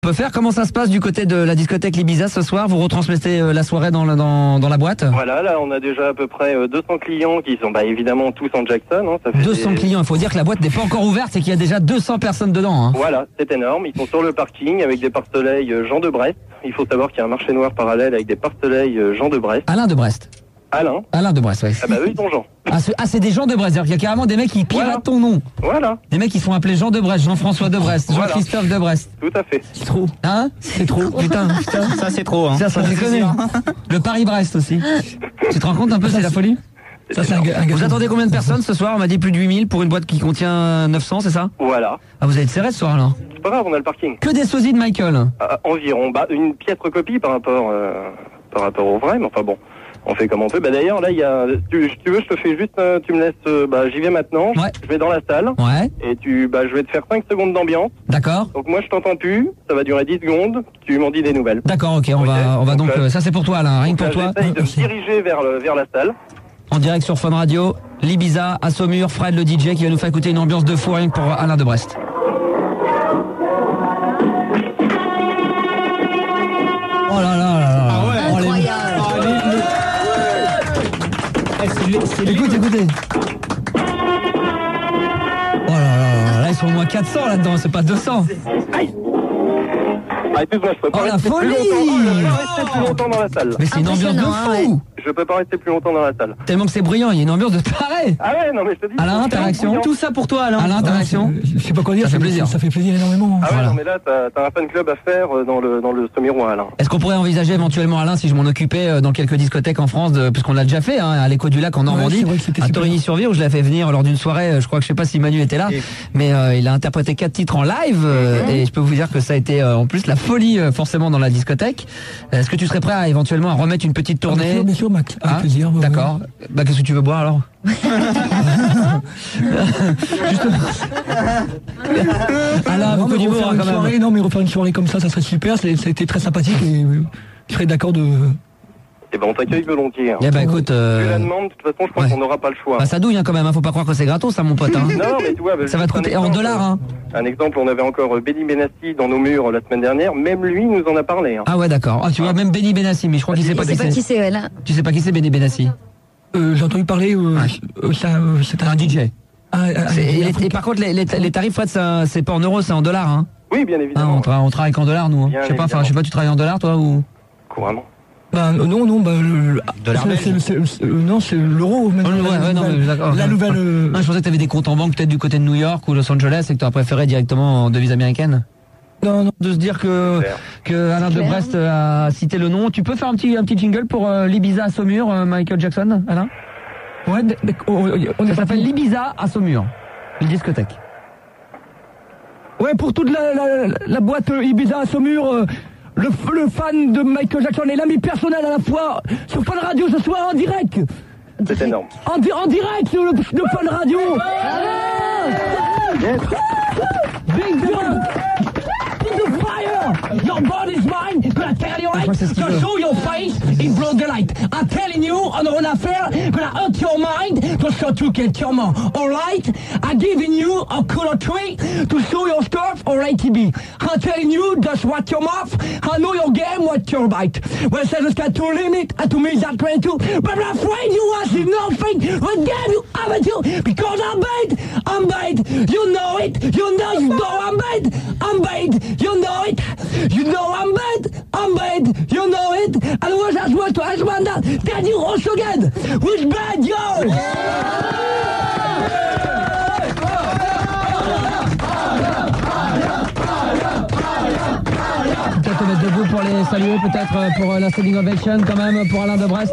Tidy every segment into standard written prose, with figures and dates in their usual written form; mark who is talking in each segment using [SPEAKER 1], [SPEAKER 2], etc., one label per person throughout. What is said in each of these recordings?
[SPEAKER 1] peut faire. Comment ça se passe du côté de la discothèque L'Ibiza ce soir? Vous retransmettez la soirée dans la boîte?
[SPEAKER 2] Voilà, là on a déjà à peu près 200 clients qui sont évidemment tous en Jackson. Hein, ça fait
[SPEAKER 1] 200 clients, il faut dire que la boîte n'est pas encore ouverte et qu'il y a déjà 200 personnes dedans. Hein.
[SPEAKER 2] Voilà, c'est énorme. Ils sont sur le parking avec des pare-soleil Jean de Brest. Il faut savoir qu'il y a un marché noir parallèle avec des pare-soleil Jean de Brest.
[SPEAKER 1] Alain de Brest.
[SPEAKER 2] Alain
[SPEAKER 1] de Brest, oui.
[SPEAKER 2] Ah bah eux ils sont Jean.
[SPEAKER 1] C'est des gens de Brest. Il y a carrément des mecs qui piratent ton nom.
[SPEAKER 2] Voilà.
[SPEAKER 1] Des mecs qui sont appelés Jean de Brest, Jean-François de Brest, Jean-Christophe de Brest.
[SPEAKER 2] Tout à fait.
[SPEAKER 3] C'est trop.
[SPEAKER 1] Hein? C'est trop. Putain.
[SPEAKER 3] Ça c'est trop. Hein.
[SPEAKER 1] Ça déconne. Le Paris-Brest aussi. Tu te rends compte un peu, c'est la folie?
[SPEAKER 3] Ça, c'est un
[SPEAKER 1] Vous attendez combien de personnes ce soir? On m'a dit plus de 8000 pour une boîte qui contient 900, c'est ça?
[SPEAKER 2] Voilà.
[SPEAKER 1] Ah, vous allez être serré ce soir alors?
[SPEAKER 2] C'est pas grave, on a le parking.
[SPEAKER 1] Que des sosies de Michael?
[SPEAKER 2] Environ. Une piètre copie par rapport au vrai, mais enfin bon. On fait comme on peut. D'ailleurs, là, il y a. Si tu veux, je te fais juste. Tu me laisses. J'y vais maintenant.
[SPEAKER 1] Ouais.
[SPEAKER 2] Je vais dans la salle.
[SPEAKER 1] Ouais.
[SPEAKER 2] Et je vais te faire 5 secondes d'ambiance.
[SPEAKER 1] D'accord.
[SPEAKER 2] Donc moi, je t'entends plus. Ça va durer 10 secondes. Tu m'en dis des nouvelles.
[SPEAKER 1] D'accord, ok. On va donc. Ça, c'est pour toi, Alain. Rien que pour toi.
[SPEAKER 2] J'essaye de me diriger vers la salle.
[SPEAKER 1] En direct sur Fun Radio. L'Ibiza à Saumur. Fred, le DJ, qui va nous faire écouter une ambiance de fou rien que pour Alain de Brest. Oh là là là là.
[SPEAKER 3] Ah ouais.
[SPEAKER 4] Incroyable.
[SPEAKER 1] Écoutez. Oh là là, là ils sont au moins 400 là-dedans, c'est pas 200.
[SPEAKER 2] Excuse-moi, je peux pas
[SPEAKER 1] Oh la
[SPEAKER 2] rester
[SPEAKER 1] folie!
[SPEAKER 2] plus longtemps dans la salle.
[SPEAKER 1] Mais c'est une ambiance de fou.
[SPEAKER 4] Ouais.
[SPEAKER 2] Je peux pas rester plus longtemps dans la salle.
[SPEAKER 1] Tellement que c'est bruyant, il y a une ambiance de taré.
[SPEAKER 2] Ah ouais, non mais je te dis.
[SPEAKER 1] Alain, ta réaction?
[SPEAKER 3] Tout ça pour toi, Alain.
[SPEAKER 1] Alain, ta réaction?
[SPEAKER 3] Je sais pas quoi dire.
[SPEAKER 1] Ça fait plaisir.
[SPEAKER 3] Ça fait plaisir énormément.
[SPEAKER 2] Ah ouais,
[SPEAKER 1] Voilà.
[SPEAKER 2] non mais là, t'as un fan club à faire dans le Saumurois, Alain.
[SPEAKER 1] Est-ce qu'on pourrait envisager éventuellement, Alain, si je m'en occupais dans quelques discothèques en France, puisqu'on l'a déjà fait, hein, à l'Écho du Lac en Normandie,
[SPEAKER 3] c'est vrai que c'était
[SPEAKER 1] à
[SPEAKER 3] super.
[SPEAKER 1] Torigny-sur-Vire, où je l'ai fait venir lors d'une soirée, je crois que je sais pas si Manu était là, mais il a interprété 4 titres en live, et je peux vous dire que ça a été en plus la folie forcément dans la discothèque. Est-ce que tu serais prêt à éventuellement à remettre une petite tournée?
[SPEAKER 3] Bien sûr, Max. Avec
[SPEAKER 1] Hein?
[SPEAKER 3] plaisir.
[SPEAKER 1] D'accord. Bah, qu'est-ce que tu veux boire alors? Alain,
[SPEAKER 3] Non,
[SPEAKER 1] beaucoup
[SPEAKER 3] mais
[SPEAKER 1] d'humour
[SPEAKER 3] refaire
[SPEAKER 1] hein,
[SPEAKER 3] une
[SPEAKER 1] quand même.
[SPEAKER 3] soirée, non, mais refaire une soirée comme ça serait super. Ça a été très sympathique et je serais d'accord de.
[SPEAKER 2] Eh ben on t'accueille volontiers. Hein.
[SPEAKER 1] Eh ben écoute,
[SPEAKER 2] Tu la demandes, de toute façon, je pense
[SPEAKER 1] ouais.
[SPEAKER 2] qu'on n'aura pas le choix.
[SPEAKER 1] bah, ça douille hein, quand même, hein, faut pas croire que c'est gratos ça mon pote. Hein.
[SPEAKER 2] Non, mais tu vois,
[SPEAKER 1] Ça va te coûter en dollars. Hein.
[SPEAKER 2] Un exemple, on avait encore Benny Benassi dans nos murs la semaine dernière. Même lui nous en a parlé. Hein.
[SPEAKER 1] Ah ouais d'accord. Ah tu vois même Benny Benassi, mais je crois qu'il sait pas
[SPEAKER 4] Je sais pas qui
[SPEAKER 1] qui c'est.
[SPEAKER 4] c'est, là.
[SPEAKER 1] Tu sais pas qui c'est Benny Benassi?
[SPEAKER 3] J'ai entendu parler.
[SPEAKER 1] C'est un DJ. Et par contre les tarifs Fred, c'est pas en euros, c'est en dollars. Hein.
[SPEAKER 2] Oui, bien
[SPEAKER 1] Hein,
[SPEAKER 2] évidemment.
[SPEAKER 1] on travaille qu'en dollars nous. Hein.
[SPEAKER 2] Bien
[SPEAKER 1] Je sais pas,
[SPEAKER 2] évidemment.
[SPEAKER 1] je sais pas, tu travailles en dollars toi ou?
[SPEAKER 2] Couramment.
[SPEAKER 3] Non, non, c'est l'euro. Même
[SPEAKER 1] Non, mais d'accord.
[SPEAKER 3] La nouvelle.
[SPEAKER 1] Ah, je pensais que tu avais des comptes en banque peut-être du côté de New York ou Los Angeles et que tu as préféré directement en devise américaine.
[SPEAKER 3] Non.
[SPEAKER 1] De se dire que Alain de
[SPEAKER 4] Claire.
[SPEAKER 1] Brest a cité le nom. Tu peux faire un petit jingle pour l'Ibiza à Saumur, Michael Jackson, Alain?
[SPEAKER 3] Ouais,
[SPEAKER 1] Ça s'appelle l'Ibiza à Saumur, une discothèque.
[SPEAKER 3] Ouais, pour toute la boîte Ibiza à Saumur, le fan de Michael Jackson et l'ami personnel à la fois sur Fun Radio ce soir en direct.
[SPEAKER 2] C'est énorme.
[SPEAKER 3] En direct sur le Fun Radio.
[SPEAKER 2] Yes.
[SPEAKER 3] Big John. The fire. Your body's mine. Gonna tell you right.
[SPEAKER 1] crois que c'est ce qu'il
[SPEAKER 3] Gonna
[SPEAKER 1] veut.
[SPEAKER 3] show your face in broad daylight. I'm telling you, on a une affaire. Gonna hurt your mind. Just so to get your mom. Alright? I'm giving you a color tree to show your stuff or ATB. I'm telling you, just what your mouth. I know your game, what your bite. Well, says the sky to limit, and to me that 22. But I'm afraid you are see nothing. What game you haven't you? Because I'm bad. You know it. You know I'm bad. I'm bad. You know it. You know I'm bad. You know it. And was as well to Asmanda. Then you also get with bad yo.
[SPEAKER 1] Peut-être te mettre debout pour les saluer, peut-être pour la standing ovation quand même, pour Alain de Brest.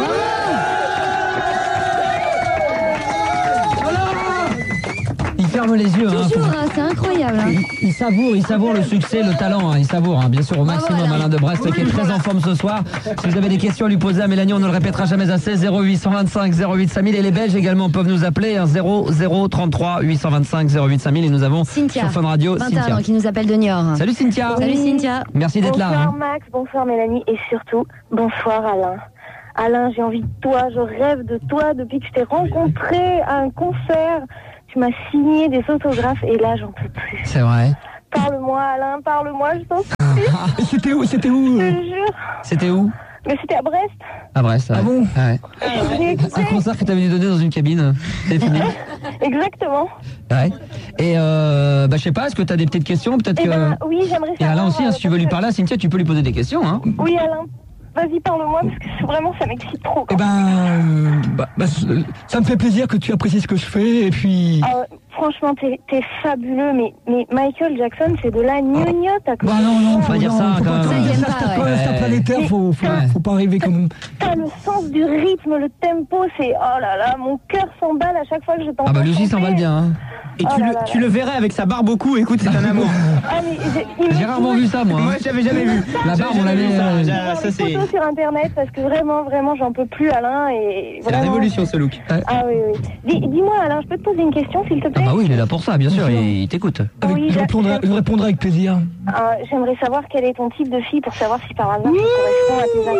[SPEAKER 1] Il ferme les yeux. Hein,
[SPEAKER 4] Toujours, hein, c'est incroyable. Hein.
[SPEAKER 1] Il savoure le succès, le talent, hein, il savoure, hein, bien sûr, au maximum,
[SPEAKER 4] voilà.
[SPEAKER 1] Alain de Brest, qui est très en forme ce soir. Si vous avez des questions à lui poser à Mélanie, on ne le répétera jamais assez, 0825 08 5000, et les Belges également peuvent nous appeler, hein, 0033 825 08 5000, et nous avons
[SPEAKER 4] Cynthia,
[SPEAKER 1] sur Fun Radio,
[SPEAKER 4] 21
[SPEAKER 1] Cynthia.
[SPEAKER 4] ans, qui nous appelle de Niort.
[SPEAKER 1] Salut Cynthia.
[SPEAKER 4] Salut Cynthia.
[SPEAKER 1] Merci d'être là.
[SPEAKER 5] Bonsoir
[SPEAKER 1] Hein.
[SPEAKER 5] Max, bonsoir Mélanie et surtout bonsoir Alain. Alain, j'ai envie de toi, je rêve de toi depuis que je t'ai rencontré à un concert. Tu m'as signé des autographes et là j'en peux plus.
[SPEAKER 1] C'est vrai.
[SPEAKER 5] Parle-moi Alain, parle-moi, je t'en
[SPEAKER 3] Et c'était où
[SPEAKER 5] Je te jure.
[SPEAKER 1] C'était où?
[SPEAKER 5] Mais c'était à Brest.
[SPEAKER 1] À Brest.
[SPEAKER 3] Ah bon?
[SPEAKER 1] Ouais.
[SPEAKER 5] J'ai écouté.
[SPEAKER 1] Un concert que t'avais dû donner dans une cabine. C'est fini.
[SPEAKER 5] Exactement.
[SPEAKER 1] Ouais. Et je sais pas, est-ce que t'as des petites questions? Peut-être que.
[SPEAKER 5] Oui, j'aimerais
[SPEAKER 1] Et
[SPEAKER 5] savoir.
[SPEAKER 1] Alain aussi, hein, si tu veux lui parler, Cynthia, tu peux lui poser des questions. Hein.
[SPEAKER 5] Oui, Alain. Vas-y, parle-moi, parce que vraiment, ça m'excite trop.
[SPEAKER 3] Eh ça me fait plaisir que tu apprécies ce que je fais, et puis...
[SPEAKER 5] Franchement, t'es fabuleux, mais Michael Jackson, c'est de la gnognotte à côté.
[SPEAKER 3] Bah non,
[SPEAKER 1] faut pas dire ça,
[SPEAKER 3] faut
[SPEAKER 1] quand
[SPEAKER 3] pas
[SPEAKER 1] même.
[SPEAKER 3] dire ça, c'est planétaire, faut pas arriver comme...
[SPEAKER 5] T'as le sens du rythme, le tempo, c'est... Oh là là, mon cœur s'emballe à chaque fois que je t'entends.
[SPEAKER 1] Ah bah Lucie s'emballe bien. Hein.
[SPEAKER 6] Et tu le verrais avec sa barbe au cou, écoute, c'est un amour.
[SPEAKER 1] J'ai rarement vu ça, moi.
[SPEAKER 6] Moi, j'avais jamais vu.
[SPEAKER 1] La barbe, on l'avait...
[SPEAKER 5] Ça, c'est... photos sur Internet, parce que vraiment, j'en peux plus, Alain, et...
[SPEAKER 6] C'est la révolution, ce look.
[SPEAKER 5] Ah oui. Dis-moi, Alain, je peux te poser une question, s'il te plaît?
[SPEAKER 1] Ah bah oui, il est là pour ça, bien sûr, il t'écoute.
[SPEAKER 5] Oui,
[SPEAKER 3] je répondrai avec plaisir.
[SPEAKER 5] J'aimerais savoir quel est ton type de fille pour savoir si par hasard ça correspond à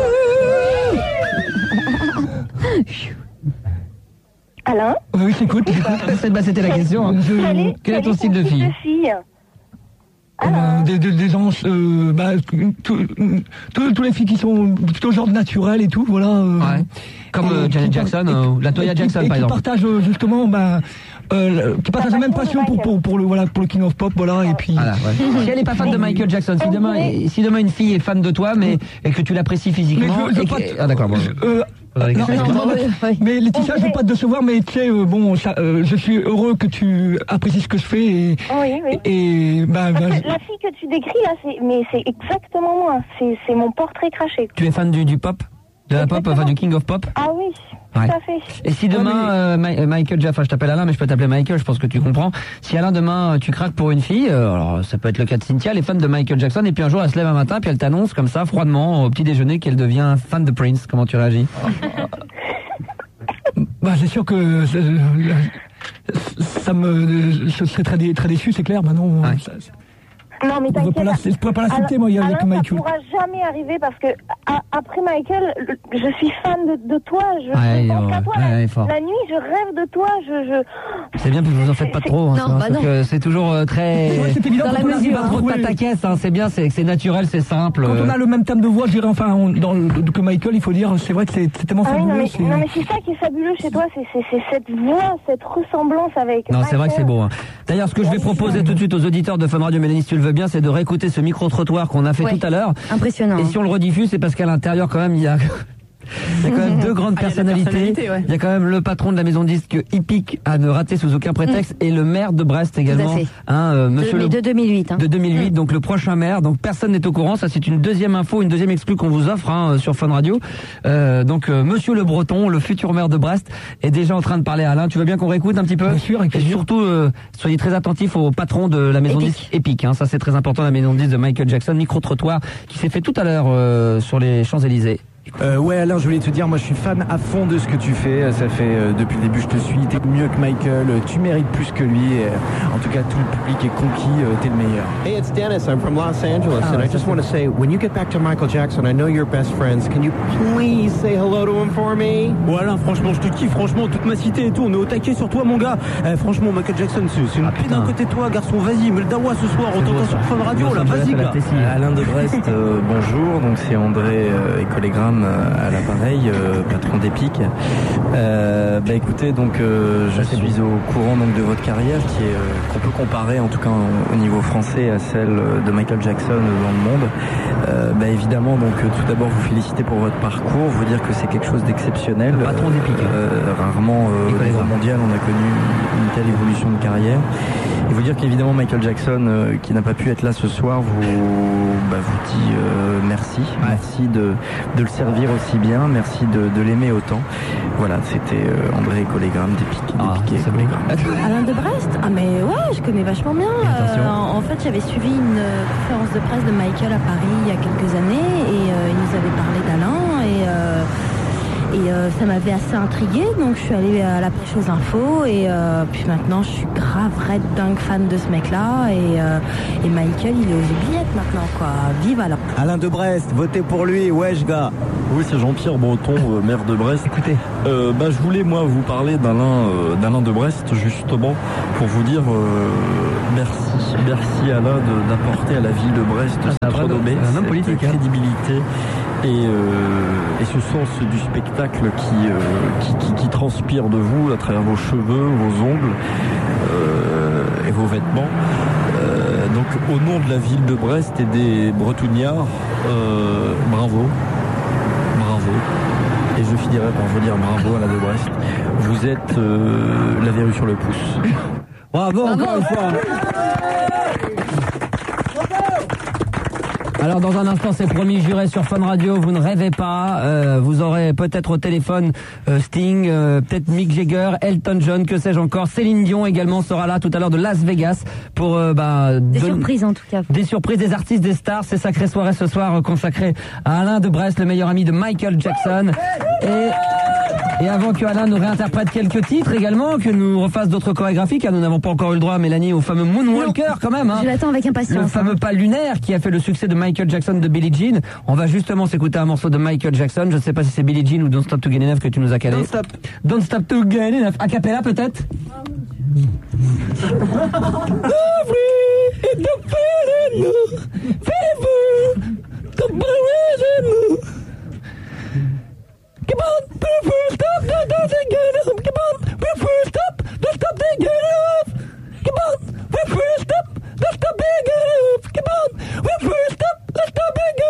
[SPEAKER 5] tes attentes. Alain?
[SPEAKER 3] Oui, j'écoute.
[SPEAKER 1] C'était la question. Hein. Quel est ton style de fille?
[SPEAKER 3] Des gens, tous les filles qui sont plutôt genre naturelles et tout, voilà.
[SPEAKER 1] Ouais. Comme Janet Jackson, la Toya Jackson par exemple.
[SPEAKER 3] Qui partagent justement, qui partagent la même passion pour le King of Pop, voilà, et puis.
[SPEAKER 1] Voilà, ouais. Si elle est pas fan de Michael Jackson, si demain une fille est fan de toi, et que tu l'apprécies physiquement, ah d'accord. Bon.
[SPEAKER 3] Mais Laetitia, je veux pas te décevoir, mais tu sais, je suis heureux que tu apprécies ce que je fais et.
[SPEAKER 5] Oui.
[SPEAKER 3] Et
[SPEAKER 5] la fille que tu décris là, c'est exactement moi. C'est mon portrait craché.
[SPEAKER 1] Tu es fan du pop, de la pop, enfin du King of Pop?
[SPEAKER 5] Ah oui.
[SPEAKER 1] Ouais.
[SPEAKER 5] Tout à fait.
[SPEAKER 1] Et si demain, Michael Jackson, je t'appelle Alain, mais je peux t'appeler Michael, je pense que tu comprends. Si Alain, demain, tu craques pour une fille, alors ça peut être le cas de Cynthia, elle est fan de Michael Jackson, et puis un jour, elle se lève un matin, puis elle t'annonce comme ça, froidement, au petit déjeuner, qu'elle devient fan de Prince. Comment tu réagis?
[SPEAKER 3] C'est sûr que je serais très déçu, c'est clair, non.
[SPEAKER 1] Ouais.
[SPEAKER 5] Non, mais t'inquiète.
[SPEAKER 3] Je peux pas la citer, moi, il y a que Michael.
[SPEAKER 5] Ça pourra jamais arriver parce que après Michael, je suis fan de toi. Je pense qu'à toi. La nuit, je rêve de toi.
[SPEAKER 1] C'est bien, puis vous en faites pas trop.
[SPEAKER 4] Non,
[SPEAKER 1] c'est toujours très.
[SPEAKER 3] C'est évident
[SPEAKER 4] dans la mesure.
[SPEAKER 1] Pas trop de pataquès, hein. C'est bien, c'est naturel, c'est simple.
[SPEAKER 3] Quand on a le même thème de voix, je dirais, que Michael, il faut dire, c'est vrai que c'est tellement fabuleux.
[SPEAKER 5] Non, mais c'est ça qui est fabuleux chez toi, c'est cette voix, cette ressemblance avec.
[SPEAKER 1] Non, c'est vrai que c'est beau. Hein. D'ailleurs, ce que je vais proposer tout de suite aux auditeurs de Fun Radio, Mélanie, si tu le veux bien, c'est de réécouter ce micro-trottoir qu'on a fait tout à l'heure.
[SPEAKER 4] Impressionnant.
[SPEAKER 1] Et si on le rediffuse, c'est parce qu'à l'intérieur, quand même, il y a quand même deux grandes personnalités. Il y a quand même le patron de la maison disque hippique à ne rater sous aucun prétexte et le maire de Brest également.
[SPEAKER 4] De 2008.
[SPEAKER 1] De 2008, donc le prochain maire. Donc personne n'est au courant. Ça, c'est une deuxième info, une deuxième exclue qu'on vous offre sur Fun Radio. Monsieur Le Breton, le futur maire de Brest, est déjà en train de parler à Alain. Tu veux bien qu'on réécoute un petit peu?
[SPEAKER 3] Bien sûr,
[SPEAKER 1] et surtout, soyez très attentifs au patron de la maison disque Epic. Ça, c'est très important, la maison disque de Michael Jackson, micro-trottoir, qui s'est fait tout à l'heure sur les Champs-Élysées.
[SPEAKER 7] Ouais Alain, je voulais te dire, moi je suis fan à fond de ce que tu fais. Ça fait depuis le début je te suis, t'es mieux que Michael, tu mérites plus que lui. En tout cas tout le public est conquis, t'es le meilleur.
[SPEAKER 8] Hey, it's Dennis, I'm from Los Angeles and I just want to say, when you get back to Michael Jackson, I know you're best friends, can you please say hello to him for me?
[SPEAKER 6] Ouais Alain, franchement je te kiffe, franchement toute ma cité et tout, on est au taquet sur toi mon gars. Franchement Michael Jackson c'est une paix d'un côté de toi garçon, vas-y, mets le dawa ce soir, on t'entend sur Fun Radio là, vas-y gars.
[SPEAKER 7] Alain de Brest, bonjour, donc c'est André Écolégramme à l'appareil, patron d'Epic. Écoutez, donc je suis au courant donc de votre carrière qui est qu'on peut comparer en tout cas au niveau français à celle de Michael Jackson dans le monde. Évidemment, donc tout d'abord vous féliciter pour votre parcours, vous dire que c'est quelque chose d'exceptionnel.
[SPEAKER 1] Patron d'Epic.
[SPEAKER 7] Rarement au niveau mondial on a connu une telle évolution de carrière. Et vous dire qu'évidemment Michael Jackson qui n'a pas pu être là ce soir vous dit merci, merci de le servir aussi bien, merci de l'aimer autant. Voilà, c'était André Écolégramme d'Epic et Écolégramme.
[SPEAKER 9] Alain de Brest? Ah mais ouais, je connais vachement bien. En fait, j'avais suivi une conférence de presse de Michael à Paris il y a quelques années et il nous avait parlé d'Alain Et ça m'avait assez intriguée, donc je suis allée à la pêche aux infos et puis maintenant je suis grave red dingue fan de ce mec-là et Michael il est aux oubliettes maintenant quoi. Vive Alain.
[SPEAKER 6] Alain de Brest, votez pour lui, wesh gars.
[SPEAKER 10] Oui, c'est Jean-Pierre Breton, maire de Brest.
[SPEAKER 1] Écoutez.
[SPEAKER 10] Je voulais moi vous parler d'Alain de Brest justement pour vous dire merci Alain d'apporter à la ville de Brest cette renommée, cette crédibilité et ce sens du spectacle qui transpire de vous à travers vos cheveux, vos ongles et vos vêtements. Donc au nom de la ville de Brest et des Bretougnards, bravo. Et je finirai par vous dire bravo Alain de Brest. Vous êtes la verrue sur le pouce.
[SPEAKER 1] Bravo encore une fois. Alors dans un instant, c'est promis, juré sur Fun Radio, vous ne rêvez pas, vous aurez peut-être au téléphone Sting, peut-être Mick Jagger, Elton John, que sais-je encore. Céline Dion également sera là tout à l'heure de Las Vegas pour
[SPEAKER 4] des surprises en tout cas.
[SPEAKER 1] Des surprises, des artistes, des stars. C'est sacrée soirée ce soir consacrée à Alain de Brest, le meilleur ami de Michael Jackson. Et avant que Alain nous réinterprète quelques titres également, que nous refasse d'autres chorégraphies, car nous n'avons pas encore eu le droit, Mélanie, au fameux Moonwalker quand même.
[SPEAKER 4] Je l'attends avec impatience.
[SPEAKER 1] Le fameux pas lunaire qui a fait le succès de Michael Jackson de Billie Jean. On va justement s'écouter un morceau de Michael Jackson. Je ne sais pas si c'est Billie Jean ou Don't Stop to Get Enough que tu nous as calé. Don't Stop to Get Enough. A cappella peut-être. Come on, people, stop, don't get enough. Come on, people, stop, don't stop, get enough. Come on, people, stop, don't stop, get enough. Come on, people, stop, don't stop, get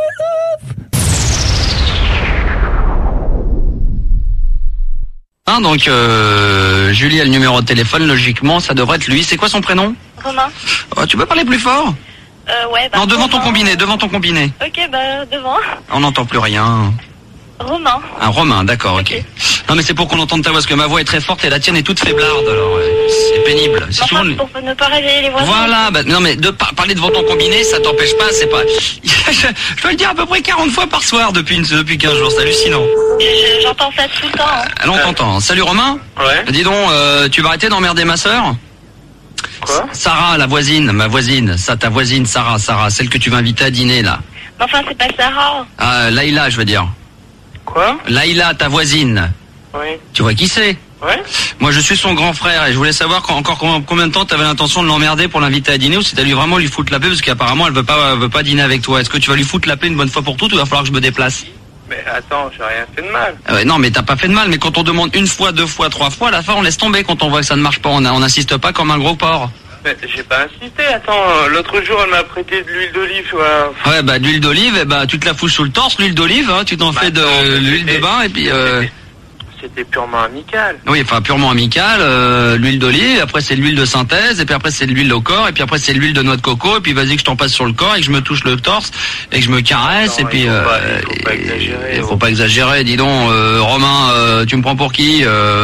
[SPEAKER 1] enough.
[SPEAKER 11] Donc Julie a le numéro de téléphone, logiquement ça devrait être lui. C'est quoi son prénom?
[SPEAKER 12] Romain.
[SPEAKER 11] Oh, tu peux parler plus fort?
[SPEAKER 12] Ouais.
[SPEAKER 11] Non, devant ton combiné, devant ton combiné.
[SPEAKER 12] Ok, devant.
[SPEAKER 11] On n'entend plus rien.
[SPEAKER 12] Romain.
[SPEAKER 11] Un Romain, d'accord, ok. Non mais c'est pour qu'on entende ta voix, parce que ma voix est très forte et la tienne est toute faiblarde, alors c'est pénible. C'est
[SPEAKER 12] souvent... pour ne pas réveiller les voisins.
[SPEAKER 11] Voilà, non mais parler devant ton combiné, ça t'empêche pas, c'est pas... je peux le dire à peu près 40 fois par soir depuis 15 jours, c'est hallucinant.
[SPEAKER 12] J'entends ça tout le temps.
[SPEAKER 11] Alors on t'entend. Salut Romain.
[SPEAKER 2] Ouais.
[SPEAKER 11] Dis donc, tu vas arrêter d'emmerder ma sœur?
[SPEAKER 2] Quoi?
[SPEAKER 11] Sarah, ma voisine, ta voisine, Sarah, celle que tu vas inviter à dîner là.
[SPEAKER 12] Mais enfin, c'est pas Sarah.
[SPEAKER 11] Laïla, je veux dire.
[SPEAKER 2] Quoi?
[SPEAKER 11] Laïla, ta voisine.
[SPEAKER 2] Oui.
[SPEAKER 11] Tu vois qui c'est?
[SPEAKER 2] Ouais.
[SPEAKER 11] Moi, je suis son grand frère et je voulais savoir combien de temps tu avais l'intention de l'emmerder pour l'inviter à dîner ou si tu allais vraiment lui foutre la paix parce qu'apparemment elle veut pas dîner avec toi. Est-ce que tu vas lui foutre la paix une bonne fois pour toutes ou il va falloir que je me déplace?
[SPEAKER 2] Mais attends, j'ai rien fait de mal.
[SPEAKER 11] Non, mais t'as pas fait de mal, mais quand on demande une fois, deux fois, trois fois, à la fin on laisse tomber quand on voit que ça ne marche pas. On n'insiste pas comme un gros porc.
[SPEAKER 2] Mais j'ai pas insisté, attends, l'autre jour elle m'a prêté de l'huile d'olive,
[SPEAKER 11] Ouais, de l'huile d'olive, tu te la fous sous le torse, l'huile d'olive, hein, tu t'en fais de l'huile de bain et puis...
[SPEAKER 2] C'était purement amical.
[SPEAKER 11] Oui, enfin purement amical, l'huile d'olive, après c'est l'huile de synthèse, et puis après c'est l'huile au corps, et puis après c'est l'huile de noix de coco, et puis vas-y que je t'en passe sur le corps, et que je me touche le torse, et que je me caresse, et puis...
[SPEAKER 2] faut pas exagérer.
[SPEAKER 11] Faut pas exagérer, dis donc, Romain, tu me prends pour qui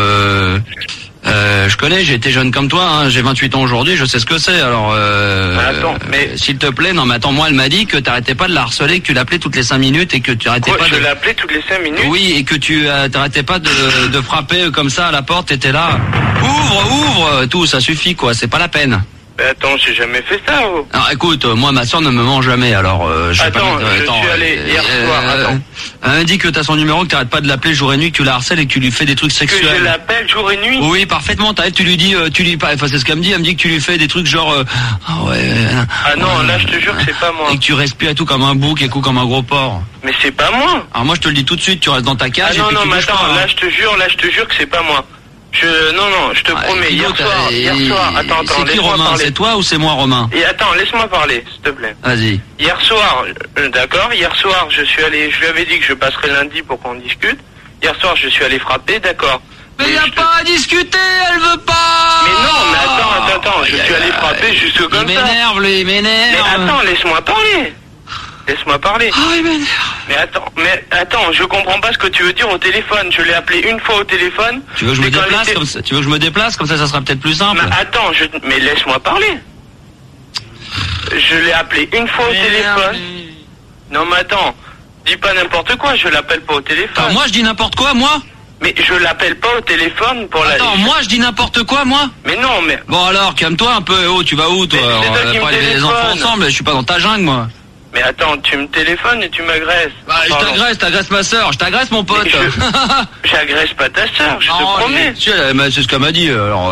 [SPEAKER 11] je connais, j'ai été jeune comme toi, hein, j'ai 28 ans aujourd'hui, je sais ce que c'est, alors...
[SPEAKER 2] attends, mais...
[SPEAKER 11] S'il te plaît, moi elle m'a dit que t'arrêtais pas de la harceler, que tu l'appelais toutes les 5 minutes et que tu arrêtais pas de...
[SPEAKER 2] Je l'appelais toutes les 5 minutes?
[SPEAKER 11] Oui, et que tu t'arrêtais pas de frapper comme ça à la porte, t'étais là. Ouvre, tout, ça suffit quoi, c'est pas la peine.
[SPEAKER 2] Mais attends, j'ai jamais fait ça.
[SPEAKER 11] Alors écoute, moi ma soeur ne me ment jamais, alors je vais
[SPEAKER 2] attends, je suis allé hier soir, attends.
[SPEAKER 11] Elle m'a dit que t'as son numéro, que t'arrêtes pas de l'appeler jour et nuit, que tu la harcèles et que tu lui fais des trucs sexuels.
[SPEAKER 2] Que je l'appelle jour et nuit?
[SPEAKER 11] Oui, parfaitement, tu lui dis, enfin c'est ce qu'elle me dit, elle me dit que tu lui fais des trucs genre...
[SPEAKER 2] Ah non, là je te jure que c'est pas moi.
[SPEAKER 11] Et que tu respires et tout comme un bouc et tout comme un gros porc.
[SPEAKER 2] Mais c'est pas moi.
[SPEAKER 11] Alors moi je te le dis tout de suite, tu restes dans ta cage et puis tu bouges pas.
[SPEAKER 2] Attends, là je te jure que c'est pas moi. Non, je te promets, hier soir, attends,
[SPEAKER 11] c'est qui Romain? C'est toi ou c'est moi Romain?
[SPEAKER 2] Et attends, laisse-moi parler, s'il te plaît.
[SPEAKER 11] Vas-y.
[SPEAKER 2] Hier soir, je suis allé, je lui avais dit que je passerai lundi pour qu'on discute. Hier soir, je suis allé frapper, d'accord.
[SPEAKER 11] Mais y a pas à discuter, elle veut pas.
[SPEAKER 2] Mais non, mais attends, je suis allé frapper juste comme ça.
[SPEAKER 11] Il m'énerve.
[SPEAKER 2] Mais attends, laisse-moi parler.
[SPEAKER 11] Ah, il m'énerve.
[SPEAKER 2] Mais attends, je comprends pas ce que tu veux dire au téléphone. Je l'ai appelé une fois au téléphone.
[SPEAKER 11] Tu veux que je me déplace comme ça? Tu veux que je me déplace comme ça sera peut-être plus simple.
[SPEAKER 2] Mais attends, mais laisse-moi parler. Je l'ai appelé une fois au téléphone. Non mais attends,
[SPEAKER 13] Dis pas n'importe quoi, je l'appelle pas au téléphone.
[SPEAKER 11] Attends, moi je dis n'importe quoi, moi?
[SPEAKER 13] Mais je l'appelle pas au téléphone pour la...
[SPEAKER 11] Attends, moi je dis n'importe quoi, moi?
[SPEAKER 13] Mais non, mais...
[SPEAKER 11] Bon alors, calme-toi un peu. Oh, tu vas où, toi?
[SPEAKER 13] Mais c'est toi qui
[SPEAKER 11] On va
[SPEAKER 13] me
[SPEAKER 11] pas élever les enfants
[SPEAKER 13] téléphone.
[SPEAKER 11] ensemble, je suis pas dans ta jungle, moi.
[SPEAKER 13] Mais attends, tu me téléphones et tu m'agresses.
[SPEAKER 11] Bah, je t'agresse ma soeur, je t'agresse mon pote.
[SPEAKER 13] J'agresse pas ta soeur, je te promets.
[SPEAKER 11] C'est ce qu'elle m'a dit, alors...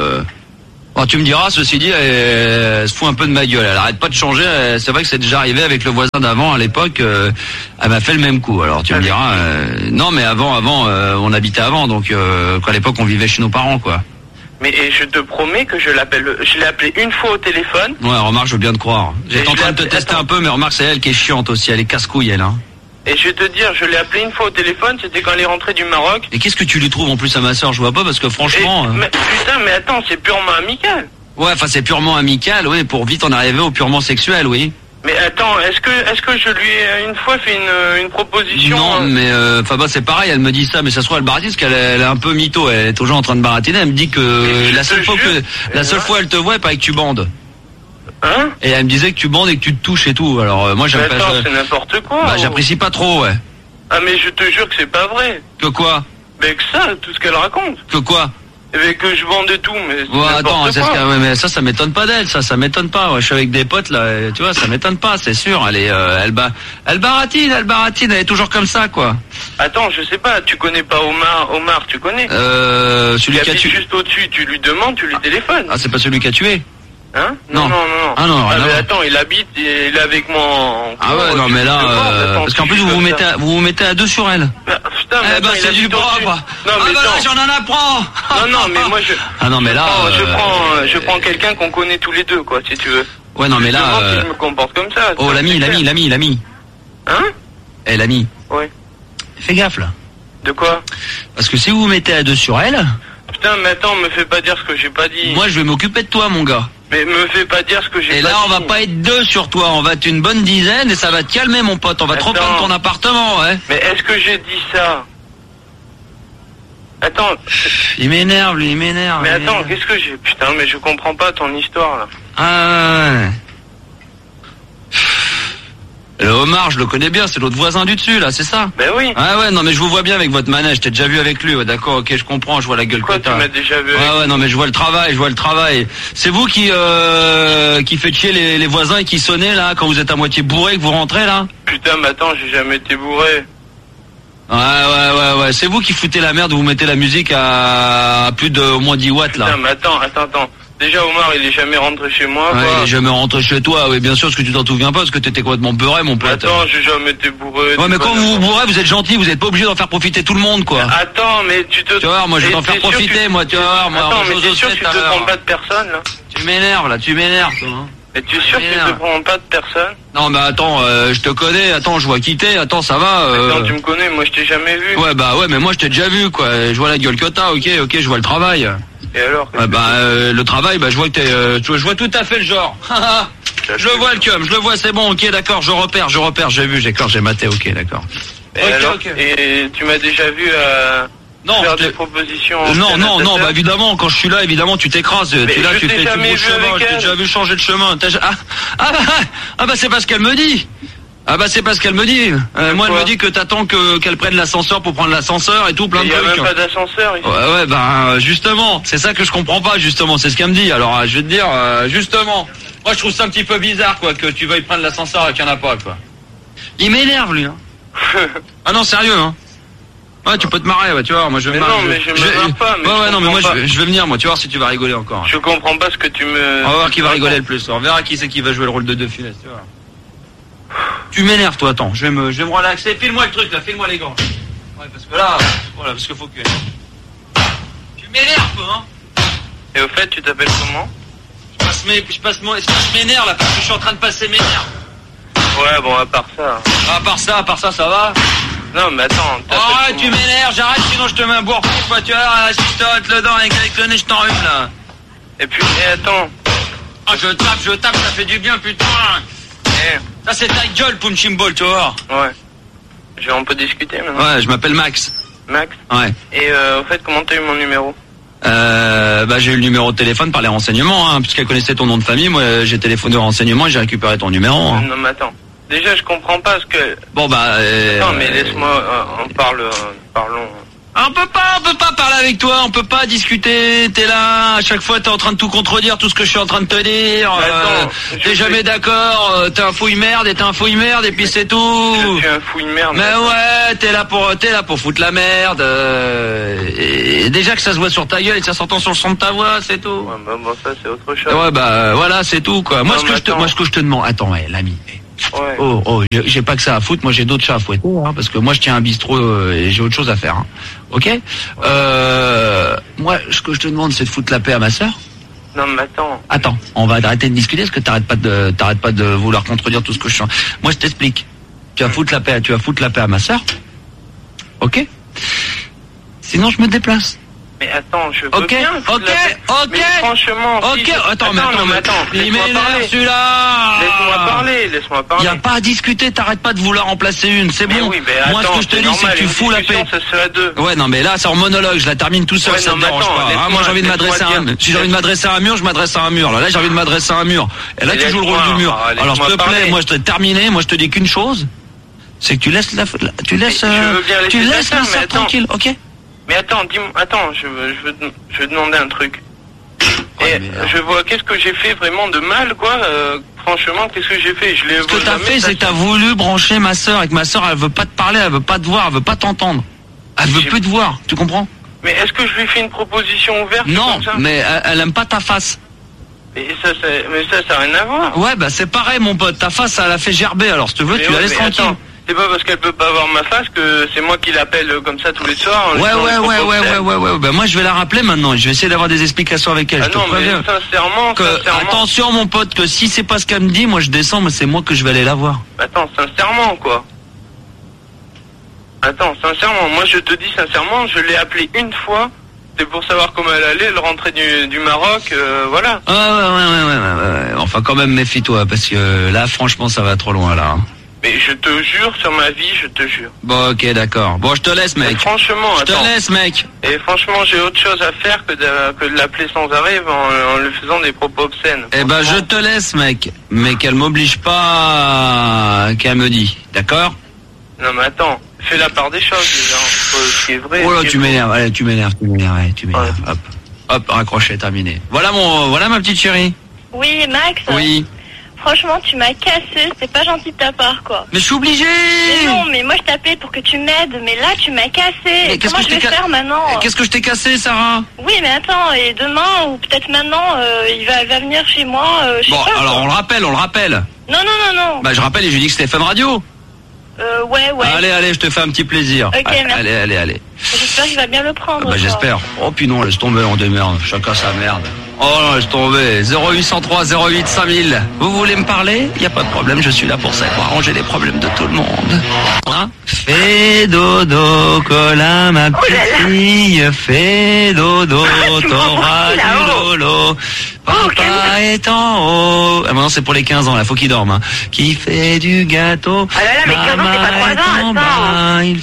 [SPEAKER 11] Bon, tu me diras, ceci dit, elle se fout un peu de ma gueule. Elle arrête pas de changer. C'est vrai que c'est déjà arrivé avec le voisin d'avant à l'époque. Elle m'a fait le même coup. Alors tu me diras, non, mais avant, on habitait avant, donc à l'époque on vivait chez nos parents, quoi.
[SPEAKER 13] Mais je te promets que je l'ai appelé une fois au téléphone.
[SPEAKER 11] Ouais, remarque, je veux bien te croire. J'étais en train de te tester un peu, mais remarque, c'est elle qui est chiante aussi. Elle est casse-couille, elle, hein.
[SPEAKER 13] Et je vais te dire, je l'ai appelé une fois au téléphone, c'était quand elle est rentrée du Maroc.
[SPEAKER 11] Et qu'est-ce que tu lui trouves en plus à ma soeur? Je vois pas, parce que franchement...
[SPEAKER 13] Mais, putain, mais attends, c'est purement amical.
[SPEAKER 11] Ouais, enfin c'est purement amical, oui, pour vite en arriver au purement sexuel, oui.
[SPEAKER 13] Mais attends, est-ce que je lui ai une fois fait une proposition?
[SPEAKER 11] Non, mais enfin bah c'est pareil, elle me dit ça, mais ça se trouve elle baratine parce qu'elle est un peu mytho, elle est toujours en train de baratiner. Elle me dit que la seule fois elle te voit, pas que tu bandes.
[SPEAKER 13] Hein?
[SPEAKER 11] Et elle me disait que tu bandes et que tu te touches et tout. Alors moi j'aime pas.
[SPEAKER 13] Attends, c'est n'importe quoi.
[SPEAKER 11] Bah j'apprécie pas trop, ouais.
[SPEAKER 13] Ah mais je te jure que c'est pas vrai.
[SPEAKER 11] Que quoi?
[SPEAKER 13] Mais que ça, tout ce qu'elle raconte.
[SPEAKER 11] Que quoi?
[SPEAKER 13] Mais que je vende tout, mais c'est
[SPEAKER 11] ouais, attends,
[SPEAKER 13] c'est quoi.
[SPEAKER 11] Ouais, mais ça m'étonne pas d'elle, ça m'étonne pas. Ouais, je suis avec des potes là, et, tu vois, ça m'étonne pas, c'est sûr. Elle baratine, elle est toujours comme ça, quoi.
[SPEAKER 13] Attends, je sais pas, tu connais pas Omar, tu connais?
[SPEAKER 11] Celui qui a tué.
[SPEAKER 13] Juste au-dessus, tu lui demandes, tu lui téléphones.
[SPEAKER 11] Ah, c'est pas celui qui a tué?
[SPEAKER 13] Hein? Non.
[SPEAKER 11] Ah non,
[SPEAKER 13] mais attends, il habite, il est avec moi en...
[SPEAKER 11] Ah ouais, non, mais là, parce qu'en plus vous vous mettez à deux sur elle.
[SPEAKER 13] Putain, mais attends,
[SPEAKER 11] c'est du propre.
[SPEAKER 13] Non, mais
[SPEAKER 11] là, j'en en apprends.
[SPEAKER 13] Non, mais moi je...
[SPEAKER 11] Ah non, mais là...
[SPEAKER 13] Je prends quelqu'un qu'on connaît tous les deux, quoi, si tu veux.
[SPEAKER 11] Ouais, non, mais là...
[SPEAKER 13] Si je me comporte comme ça.
[SPEAKER 11] Oh, l'ami.
[SPEAKER 13] Hein?
[SPEAKER 11] Eh, l'ami.
[SPEAKER 13] Ouais.
[SPEAKER 11] Fais gaffe, là.
[SPEAKER 13] De quoi?
[SPEAKER 11] Parce que si vous vous mettez à deux sur elle...
[SPEAKER 13] Putain, mais attends, me fais pas dire ce que j'ai pas dit.
[SPEAKER 11] Moi, je vais m'occuper de toi, mon gars.
[SPEAKER 13] Mais me fais pas dire ce que j'ai pas dit.
[SPEAKER 11] Et là, on va pas être deux sur toi, on va être une bonne dizaine et ça va te calmer, mon pote. On va te reprendre ton appartement, ouais.
[SPEAKER 13] Mais est-ce que j'ai dit ça? Attends.
[SPEAKER 11] Il m'énerve, lui, il m'énerve.
[SPEAKER 13] Mais attends, qu'est-ce que j'ai... Putain, mais je comprends pas ton histoire, là.
[SPEAKER 11] Ah ouais. Le Omar, je le connais bien, c'est l'autre voisin du dessus, là, c'est ça?
[SPEAKER 13] Ben oui.
[SPEAKER 11] Ah ouais, non mais je vous vois bien avec votre manège, t'es déjà vu avec lui, ouais, d'accord, ok, je comprends, je vois la gueule que t'as.
[SPEAKER 13] Tu m'as déjà vu
[SPEAKER 11] avec... Ouais, non mais je vois le travail. C'est vous qui faites chier les voisins et qui sonnez, là, quand vous êtes à moitié bourré, que vous rentrez, là?
[SPEAKER 13] Putain, mais attends, j'ai jamais été bourré.
[SPEAKER 11] Ouais, c'est vous qui foutez la merde, vous mettez la musique à plus de au moins 10 watts, là.
[SPEAKER 13] Putain, mais attends. Déjà, Omar, il est jamais rentré chez moi, quoi.
[SPEAKER 11] Ouais, il est jamais rentré chez toi, oui, bien sûr, parce que tu t'en souviens pas, parce que t'étais complètement beurré, mon pote.
[SPEAKER 13] Attends, j'ai jamais été bourré.
[SPEAKER 11] Ouais, mais quand vous vous bourrez, vous êtes gentil, vous êtes pas obligé d'en faire profiter tout le monde, quoi.
[SPEAKER 13] Attends, mais tu te...
[SPEAKER 11] Tu vois, moi, je vais t'en faire profiter, moi, tu vois, moi.
[SPEAKER 13] Attends, mais t'es sûr que tu te prends pas de personne, là?
[SPEAKER 11] Tu m'énerves, toi, hein.
[SPEAKER 13] Mais tu es sûr que tu te prends pas de personne?
[SPEAKER 11] Non, mais attends, je te connais, attends, je vois qui t'es, attends, ça va.
[SPEAKER 13] Attends, tu me connais, moi je t'ai jamais vu.
[SPEAKER 11] Ouais, mais moi je t'ai déjà vu, quoi. Je vois la gueule que t'as, ok, je vois le travail.
[SPEAKER 13] Et alors?
[SPEAKER 11] Le travail, je vois que t'es, je vois tout à fait le genre. Je le vois le cum, je le vois, c'est bon, ok, d'accord, je repère, j'ai maté, ok, d'accord.
[SPEAKER 13] Et tu m'as déjà vu faire des propositions.
[SPEAKER 11] Non, évidemment, quand je suis là, évidemment, tu t'écrases. Tu es là, tu bouges le chemin, je t'ai déjà vu changer de chemin. C'est pas ce qu'elle me dit. C'est pas ce qu'elle me dit. Moi, elle me dit que t'attends qu'elle prenne l'ascenseur pour prendre l'ascenseur et tout, plein de trucs.
[SPEAKER 13] Il y a même pas d'ascenseur ici.
[SPEAKER 11] Ouais, justement, c'est ça que je comprends pas, justement, c'est ce qu'elle me dit. Alors, je vais te dire, justement, moi, je trouve ça un petit peu bizarre, quoi, que tu veuilles prendre l'ascenseur et qu'il y en a pas, quoi. Il m'énerve, lui, hein. Ah non, sérieux, hein. Ouais, tu peux te marrer, ouais, tu vois, moi je vais me marrer.
[SPEAKER 13] Non, mais je me marre pas, mais
[SPEAKER 11] ouais, non, mais moi je vais venir, moi, tu vois, si tu vas rigoler encore.
[SPEAKER 13] Je comprends pas ce que tu me...
[SPEAKER 11] On va voir qui va rigoler le plus, on verra qui c'est qui va jouer le rôle de Funès, tu vois. Tu m'énerves, toi, attends, je vais me relaxer, file-moi le truc, là, file-moi les gants. Ouais, parce que là, voilà, parce qu'il faut que... Tu m'énerves, toi, hein.
[SPEAKER 13] Et au fait, tu t'appelles comment?
[SPEAKER 11] Je passe mes nerfs, là, parce que je suis en train de passer mes nerfs.
[SPEAKER 13] Ouais, bon, à part ça...
[SPEAKER 11] À part ça, ça va?
[SPEAKER 13] Non, mais attends...
[SPEAKER 11] Arrête, tu m'énerves, j'arrête, sinon je te mets un bourre, quoi, tu vois, si je te hâte le dent avec le nez, je t'enrhume, là.
[SPEAKER 13] Et puis, attends...
[SPEAKER 11] Ah, je tape, ça fait du bien, putain. Ça, c'est ta gueule, punching ball, tu vois.
[SPEAKER 13] Ouais. On peut discuter, maintenant.
[SPEAKER 11] Ouais, je m'appelle Max.
[SPEAKER 13] Max?
[SPEAKER 11] Ouais.
[SPEAKER 13] Et, au fait, comment t'as eu mon numéro?
[SPEAKER 11] J'ai eu le numéro de téléphone par les renseignements, hein, puisqu'elle connaissait ton nom de famille, moi, j'ai téléphoné aux renseignements et j'ai récupéré ton numéro, hein.
[SPEAKER 13] Non, mais attends. Déjà, je comprends pas ce que...
[SPEAKER 11] Bon, bah...
[SPEAKER 13] Non, mais laisse-moi... parlons...
[SPEAKER 11] On peut pas parler avec toi, on peut pas discuter, t'es là, à chaque fois t'es en train de tout contredire, tout ce que je suis en train de te dire, t'es jamais d'accord, t'es un fouille merde et puis c'est tout.
[SPEAKER 13] Je suis un fouille merde.
[SPEAKER 11] Mais ouais, t'es là pour foutre la merde, et déjà que ça se voit sur ta gueule et que ça s'entend sur le son de ta voix, c'est tout.
[SPEAKER 13] Ouais, bah, bon, ça c'est autre chose.
[SPEAKER 11] Ouais, bah, voilà, c'est tout, quoi. Moi, ce que je te demande, attends, ouais, l'ami.
[SPEAKER 13] Ouais.
[SPEAKER 11] Oh, j'ai pas que ça à foutre, moi j'ai d'autres chats à fouetter, hein, parce que moi je tiens un bistrot et j'ai autre chose à faire, hein. Ok. Moi, ce que je te demande, c'est de foutre la paix à ma sœur.
[SPEAKER 13] Non, mais attends.
[SPEAKER 11] Attends, on va arrêter de discuter, parce que t'arrêtes pas de vouloir contredire tout ce que je sens. Moi, je t'explique. Tu vas foutre la paix à ma sœur. Ok. Sinon, je me déplace.
[SPEAKER 13] Mais attends, je veux bien.
[SPEAKER 11] Ok.
[SPEAKER 13] Mais franchement,
[SPEAKER 11] ok. Attends. Il m'énerve celui-là.
[SPEAKER 13] Laisse-moi parler.
[SPEAKER 11] Y a pas à discuter, t'arrêtes pas de vouloir en placer une, c'est bon.
[SPEAKER 13] Oui, mais
[SPEAKER 11] moi,
[SPEAKER 13] attends,
[SPEAKER 11] ce que je te dis, c'est que tu fous la paix.
[SPEAKER 13] Ça serait deux.
[SPEAKER 11] Ouais, non, mais là, c'est en monologue, je la termine tout seul,
[SPEAKER 13] Ouais,
[SPEAKER 11] ça
[SPEAKER 13] non,
[SPEAKER 11] me dérange
[SPEAKER 13] attends,
[SPEAKER 11] pas. Hein, moi, j'ai envie de m'adresser à si j'ai envie de m'adresser à un mur, je m'adresse à un mur. Là, j'ai envie de m'adresser à un mur. Et là, tu joues le rôle du mur. Alors, s'il te plaît, moi, je t'ai terminé, moi, je te dis qu'une chose, c'est que tu laisses la sœur tranquille, ok?
[SPEAKER 13] Mais attends, dis-moi, je veux demander un truc. Je vois, qu'est-ce que j'ai fait vraiment de mal, quoi? Franchement, qu'est-ce que j'ai fait?
[SPEAKER 11] Ce que t'as fait, c'est que t'as voulu brancher ma sœur, et que ma sœur, elle veut pas te parler, elle veut pas te voir, elle veut pas t'entendre. Elle veut plus te voir, tu comprends?
[SPEAKER 13] Mais est-ce que je lui fais une proposition ouverte?
[SPEAKER 11] Non, mais elle aime pas ta face.
[SPEAKER 13] Mais ça n'a rien à voir.
[SPEAKER 11] Ouais, bah c'est pareil, mon pote, ta face, elle a fait gerber, alors si tu veux, tu la laisses tranquille.
[SPEAKER 13] Attends. C'est pas parce qu'elle peut pas voir ma face que c'est moi qui l'appelle comme ça tous les soirs.
[SPEAKER 11] Ouais. Bah moi je vais la rappeler maintenant. Je vais essayer d'avoir des explications avec elle.
[SPEAKER 13] Ah non, mais sincèrement.
[SPEAKER 11] Attention mon pote, que si c'est pas ce qu'elle me dit, moi je descends, mais c'est moi que je vais aller la voir.
[SPEAKER 13] Attends, sincèrement quoi. Attends, sincèrement, moi je te dis sincèrement, je l'ai appelée une fois. C'est pour savoir comment elle allait, elle rentrait du Maroc, voilà.
[SPEAKER 11] Ouais. Enfin quand même méfie-toi parce que là franchement ça va trop loin là.
[SPEAKER 13] Mais je te jure sur ma vie, je te jure.
[SPEAKER 11] Bon, ok, d'accord. Bon, je te laisse, mec.
[SPEAKER 13] Et franchement,
[SPEAKER 11] je te laisse, mec.
[SPEAKER 13] Et franchement, j'ai autre chose à faire que de l'appeler sans arrêt en lui faisant des propos obscènes.
[SPEAKER 11] Eh ben, je te laisse, mec. Mais qu'elle m'oblige pas, qu'elle me dit. D'accord?
[SPEAKER 13] Non, mais attends. Fais la part des choses, déjà. Ce qui est vrai.
[SPEAKER 11] Oh là, tu m'énerves. Allez, tu m'énerves. Ouais. Hop, raccroché, terminé. Voilà ma petite chérie.
[SPEAKER 12] Oui, Max.
[SPEAKER 11] Oui.
[SPEAKER 12] Franchement, tu m'as cassé, c'est pas gentil de ta part, quoi.
[SPEAKER 11] Mais je suis obligé.
[SPEAKER 12] Mais non, mais moi je t'appelais pour que tu m'aides, mais là tu m'as cassé.
[SPEAKER 11] Mais
[SPEAKER 12] comment je vais faire maintenant?
[SPEAKER 11] Qu'est-ce que je t'ai cassé, Sarah?
[SPEAKER 12] Oui, mais attends, et demain, ou peut-être maintenant, il va venir chez moi, je sais pas.
[SPEAKER 11] Bon, alors on le rappelle.
[SPEAKER 12] Non.
[SPEAKER 11] Bah je rappelle et je lui dis que c'était Fun Radio.
[SPEAKER 12] Ouais.
[SPEAKER 11] Allez, je te fais un petit plaisir.
[SPEAKER 12] Ok, merci.
[SPEAKER 11] Allez.
[SPEAKER 12] J'espère qu'il va bien le prendre.
[SPEAKER 11] Bah j'espère. Oh puis non, laisse tomber, on démerde. Chacun sa merde. Oh non, laisse tomber. 0803 08 5000. Vous voulez me parler? Y a pas de problème, je suis là pour ça, pour arranger les problèmes de tout le monde. Hein? Fais dodo, Colin, ma petite fille. Fais dodo, t'auras du lolo. Papa est en haut. Ah, maintenant c'est pour les 15 ans, là, faut qu'il dorme. Hein. Qui fait du gâteau.
[SPEAKER 12] Ah là, mais 15 ans, c'est pas 3 ans, attends.
[SPEAKER 11] Il